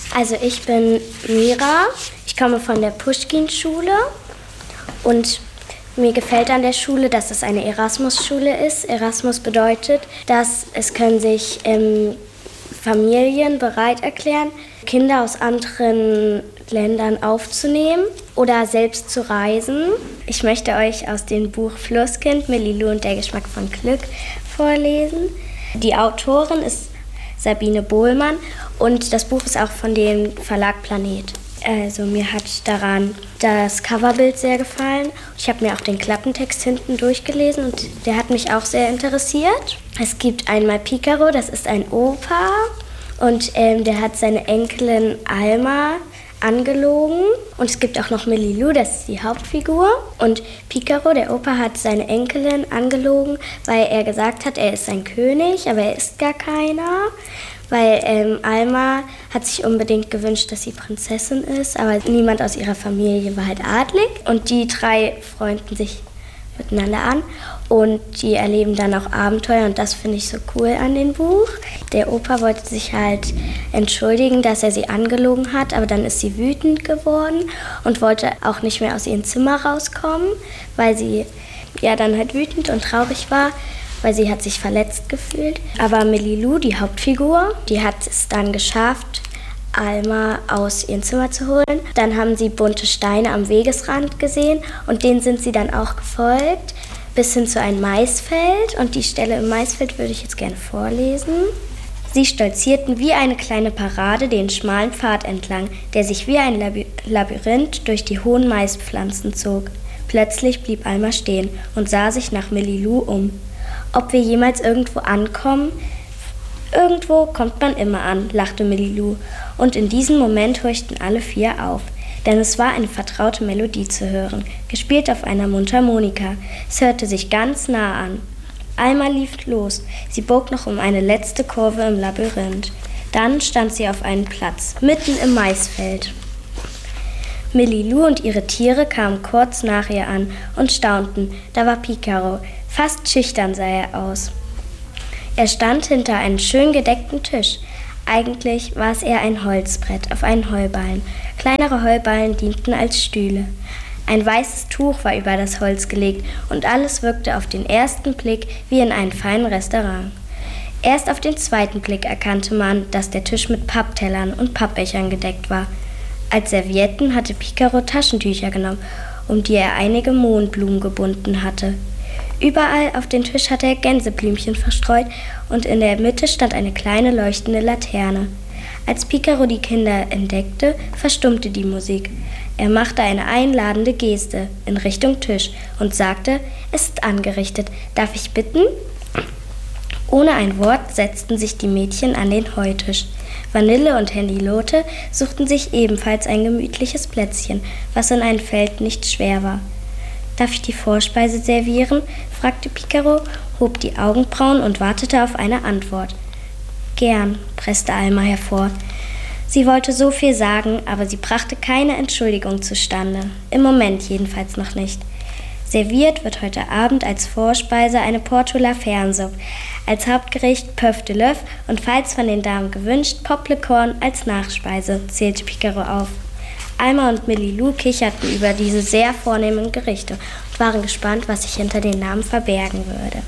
Also ich bin Mira, ich komme von der Puschkin-Schule und mir gefällt an der Schule, dass es eine Erasmus-Schule ist. Erasmus bedeutet, dass es können sich Familien bereit erklären, Kinder aus anderen Ländern aufzunehmen oder selbst zu reisen. Ich möchte euch aus dem Buch Flusskind, Millilou und der Geschmack von Glück vorlesen. Die Autorin ist Sabine Bohlmann und das Buch ist auch von dem Verlag Planet. Also mir hat daran das Coverbild sehr gefallen. Ich habe mir auch den Klappentext hinten durchgelesen und der hat mich auch sehr interessiert. Es gibt einmal Picaro, das ist ein Opa und der hat seine Enkelin Alma angelogen. Und es gibt auch noch Millilou, das ist die Hauptfigur. Und Picaro, der Opa, hat seine Enkelin angelogen, weil er gesagt hat, er ist ein König, aber er ist gar keiner. Weil Alma hat sich unbedingt gewünscht, dass sie Prinzessin ist, aber niemand aus ihrer Familie war halt adlig. Und die drei freunden sich miteinander an und die erleben dann auch Abenteuer und das finde ich so cool an dem Buch. Der Opa wollte sich halt entschuldigen, dass er sie angelogen hat, aber dann ist sie wütend geworden und wollte auch nicht mehr aus ihrem Zimmer rauskommen, weil sie ja dann halt wütend und traurig war, weil sie hat sich verletzt gefühlt. Aber Millilou, die Hauptfigur, die hat es dann geschafft, Alma aus ihrem Zimmer zu holen. Dann haben sie bunte Steine am Wegesrand gesehen und denen sind sie dann auch gefolgt, bis hin zu einem Maisfeld. Und die Stelle im Maisfeld würde ich jetzt gerne vorlesen. Sie stolzierten wie eine kleine Parade den schmalen Pfad entlang, der sich wie ein Labyrinth durch die hohen Maispflanzen zog. Plötzlich blieb Alma stehen und sah sich nach Millilou um. Ob wir jemals irgendwo ankommen? Irgendwo kommt man immer an, lachte Millilou. Und in diesem Moment horchten alle vier auf. Denn es war eine vertraute Melodie zu hören, gespielt auf einer Mundharmonika. Es hörte sich ganz nah an. Alma lief los. Sie bog noch um eine letzte Kurve im Labyrinth. Dann stand sie auf einem Platz, mitten im Maisfeld. Millilou und ihre Tiere kamen kurz nach ihr an und staunten. Da war Picaro. Fast schüchtern sah er aus. Er stand hinter einem schön gedeckten Tisch. Eigentlich war es eher ein Holzbrett auf einen Heuballen. Kleinere Heuballen dienten als Stühle. Ein weißes Tuch war über das Holz gelegt und alles wirkte auf den ersten Blick wie in einem feinen Restaurant. Erst auf den zweiten Blick erkannte man, dass der Tisch mit Papptellern und Pappbechern gedeckt war. Als Servietten hatte Picaro Taschentücher genommen, um die er einige Mohnblumen gebunden hatte. Überall auf den Tisch hatte er Gänseblümchen verstreut und in der Mitte stand eine kleine leuchtende Laterne. Als Picaro die Kinder entdeckte, verstummte die Musik. Er machte eine einladende Geste in Richtung Tisch und sagte, es ist angerichtet, darf ich bitten? Ohne ein Wort setzten sich die Mädchen an den Heutisch. Vanille und Hennilote suchten sich ebenfalls ein gemütliches Plätzchen, was in einem Feld nicht schwer war. »Darf ich die Vorspeise servieren?« fragte Picaro, hob die Augenbrauen und wartete auf eine Antwort. »Gern«, presste Alma hervor. Sie wollte so viel sagen, aber sie brachte keine Entschuldigung zustande. Im Moment jedenfalls noch nicht. Serviert wird heute Abend als Vorspeise eine Portulafernsuppe, als Hauptgericht Pœuf de l'œuf und falls von den Damen gewünscht, Popcorn als Nachspeise, zählte Picaro auf. Alma und Millilou kicherten über diese sehr vornehmen Gerichte und waren gespannt, was sich hinter den Namen verbergen würde.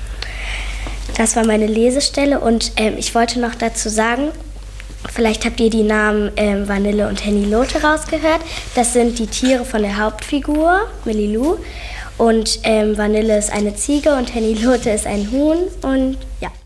Das war meine Lesestelle und ich wollte noch dazu sagen, vielleicht habt ihr die Namen Vanille und Hennilote rausgehört. Das sind die Tiere von der Hauptfigur, Millilou. Und Vanille ist eine Ziege und Hennilote ist ein Huhn. Und ja.